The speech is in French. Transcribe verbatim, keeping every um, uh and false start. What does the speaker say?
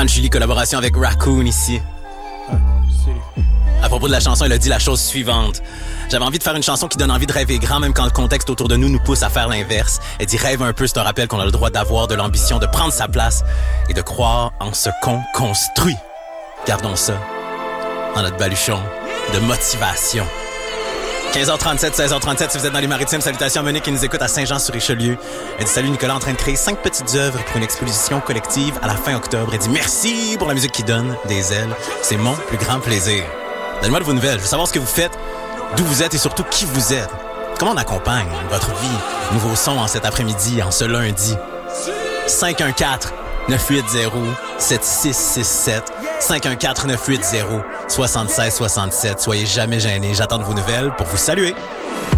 Julie, collaboration avec Raccoon ici. Ah, salut. À propos de la chanson, elle a dit la chose suivante. J'avais envie de faire une chanson qui donne envie de rêver grand, même quand le contexte autour de nous nous pousse à faire l'inverse. Elle dit rêve un peu, c'est un rappel qu'on a le droit d'avoir de l'ambition, de prendre sa place et de croire en ce qu'on construit. Gardons ça dans notre baluchon de motivation. quinze heures trente-sept, seize heures trente-sept, si vous êtes dans les Maritimes, salutations à Monique qui nous écoute à Saint-Jean-sur-Richelieu. Elle dit salut Nicolas, en train de créer cinq petites œuvres pour une exposition collective à la fin octobre. Elle dit merci pour la musique qui donne des ailes. C'est mon plus grand plaisir. Donnez-moi de vos nouvelles. Je veux savoir ce que vous faites, d'où vous êtes et surtout qui vous êtes. Comment on accompagne votre vie? Nouveau son en cet après-midi, en ce lundi. cinq un quatre, neuf huit zéro, sept six six sept. cinq un quatre, neuf huit zéro, sept six six sept. Soyez jamais gênés. J'attends de vos nouvelles pour vous saluer.